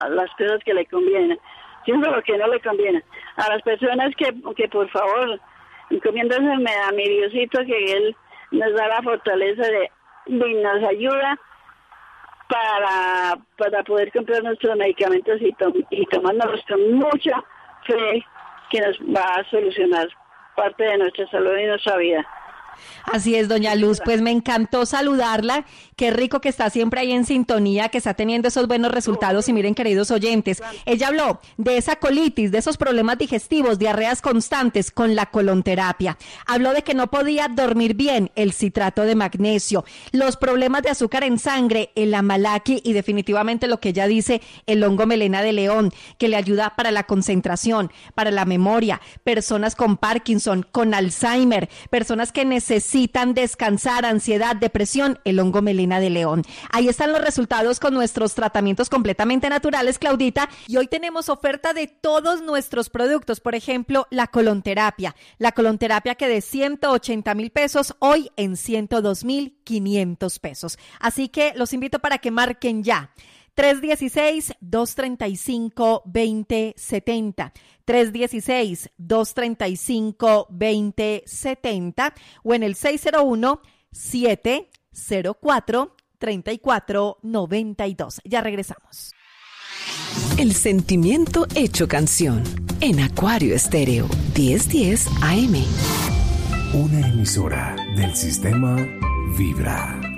las cosas que le convienen, sino lo que no le conviene. A las personas que por favor, encomiéndaseme a mi Diosito, que Él nos da la fortaleza y nos ayuda para poder comprar nuestros medicamentos y tomándolos con mucha fe, que nos va a solucionar parte de nuestra salud y nuestra vida. Así es, doña Luz, pues me encantó saludarla, qué rico que está siempre ahí en sintonía, que está teniendo esos buenos resultados. Y miren, queridos oyentes, ella habló de esa colitis, de esos problemas digestivos, diarreas constantes con la colonterapia, habló de que no podía dormir bien, el citrato de magnesio, los problemas de azúcar en sangre, el amalaki y definitivamente lo que ella dice, el hongo melena de león, que le ayuda para la concentración, para la memoria, personas con Parkinson, con Alzheimer, personas que necesitan descansar, ansiedad, depresión, el hongo melena de león. Ahí están los resultados con nuestros tratamientos completamente naturales, Claudita, y hoy tenemos oferta de todos nuestros productos, por ejemplo, la colonterapia que de 180,000 pesos, hoy en 102,500 pesos. Así que los invito para que marquen ya. 316-235-2070, 316-235-2070 o en el 601-704-3492. Ya regresamos. El sentimiento hecho canción en Acuario Estéreo 1010 AM. Una emisora del sistema Vibra.